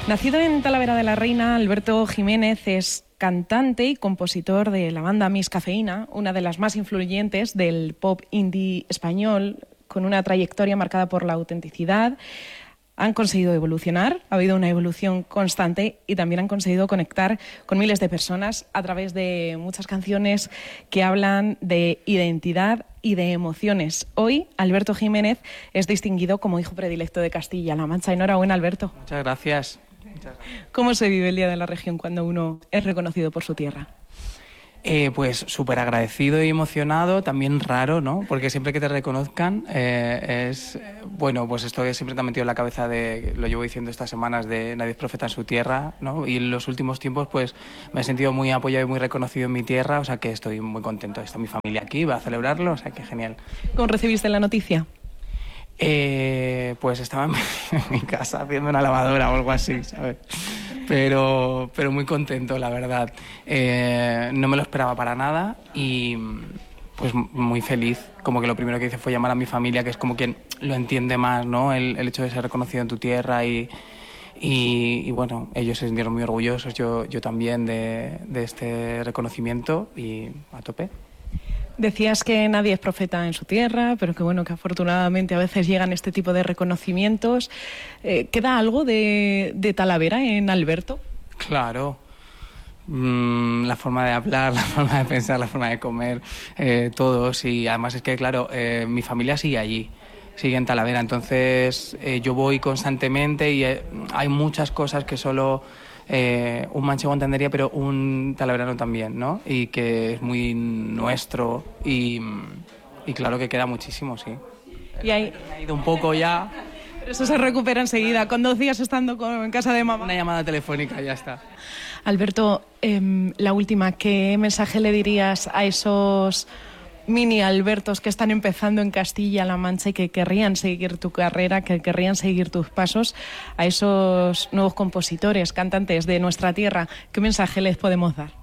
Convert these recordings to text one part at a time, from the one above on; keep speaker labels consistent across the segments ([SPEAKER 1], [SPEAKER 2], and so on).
[SPEAKER 1] Nacido en Talavera de la Reina, Alberto Jiménez es cantante y compositor de la banda Miss Cafeína, una de las más influyentes del pop indie español, con una trayectoria marcada por la autenticidad. Han conseguido evolucionar, ha habido una evolución constante y también han conseguido conectar con miles de personas a través de muchas canciones que hablan de identidad y de emociones. Hoy, Alberto Jiménez es distinguido como hijo predilecto de Castilla-La Mancha. Enhorabuena, Alberto.
[SPEAKER 2] Muchas gracias.
[SPEAKER 1] ¿Cómo se vive el Día de la Región cuando uno es reconocido por su tierra?
[SPEAKER 2] Pues súper agradecido y emocionado, también raro, ¿no? Porque siempre que te reconozcan bueno, pues esto siempre te ha metido en la cabeza lo llevo diciendo estas semanas, de nadie es profeta en su tierra, ¿no? Y en los últimos tiempos pues me he sentido muy apoyado y muy reconocido en mi tierra, o sea que estoy muy contento. Está mi familia aquí, va a celebrarlo, o sea que genial.
[SPEAKER 1] ¿Cómo recibiste la noticia?
[SPEAKER 2] Pues estaba en mi casa haciendo una lavadora o algo así, ¿sabes? Pero muy contento, la verdad. No me lo esperaba para nada y pues muy feliz. Como que lo primero que hice fue llamar a mi familia, que es como quien lo entiende más, ¿no? El hecho de ser reconocido en tu tierra y bueno, ellos se sintieron muy orgullosos, yo también de este reconocimiento y a tope.
[SPEAKER 1] Decías que nadie es profeta en su tierra, pero que bueno, que afortunadamente a veces llegan este tipo de reconocimientos. ¿Queda algo de Talavera en Alberto?
[SPEAKER 2] Claro. La forma de hablar, la forma de pensar, la forma de comer, todos. Y además es que, claro, mi familia sigue allí, sigue en Talavera. Entonces yo voy constantemente y hay muchas cosas que solo un manchego entendería, pero un talaverano también, ¿no? Y que es muy nuestro y claro que queda muchísimo, sí.
[SPEAKER 1] Y ahí
[SPEAKER 2] ha ido un poco ya.
[SPEAKER 1] Pero eso se recupera enseguida, con 2 días estando en casa de mamá.
[SPEAKER 2] Una llamada telefónica, ya está.
[SPEAKER 1] Alberto, la última, ¿qué mensaje le dirías a esos mini Albertos que están empezando en Castilla-La Mancha y que querrían seguir tu carrera, que querrían seguir tus pasos, a esos nuevos compositores, cantantes de nuestra tierra? ¿Qué mensaje les podemos dar?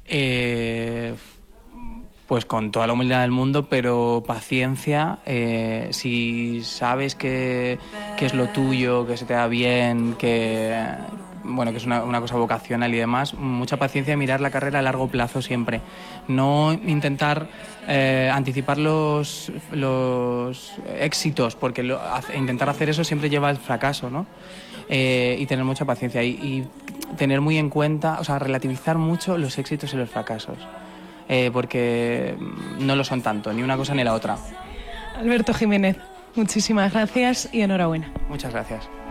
[SPEAKER 2] Pues con toda la humildad del mundo, pero paciencia. Si sabes que es lo tuyo, que se te da bien, que es una cosa vocacional y demás, mucha paciencia y mirar la carrera a largo plazo siempre. No intentar anticipar los éxitos, porque intentar hacer eso siempre lleva al fracaso, ¿no? Y tener mucha paciencia y tener muy en cuenta, o sea, relativizar mucho los éxitos y los fracasos. Porque no lo son tanto, ni una cosa ni la otra.
[SPEAKER 1] Alberto Jiménez, muchísimas gracias y enhorabuena.
[SPEAKER 2] Muchas gracias.